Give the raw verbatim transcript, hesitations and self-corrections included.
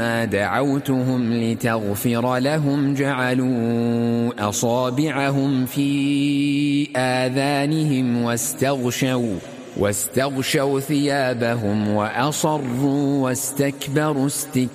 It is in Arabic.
دعوتهم لتغفر لهم جعلوا أصابعهم في آذانهم واستغشوا واستغشوا ثيابهم وأصروا واستكبروا استكبارا